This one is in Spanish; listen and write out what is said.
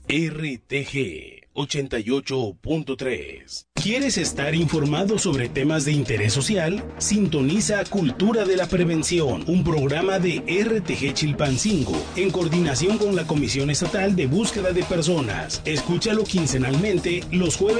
RTG 88.3. ¿Quieres estar informado sobre temas de interés social? Sintoniza Cultura de la Prevención, un programa de RTG Chilpancingo, en coordinación con la Comisión Estatal de Búsqueda de Personas. Escúchalo quincenalmente los jueves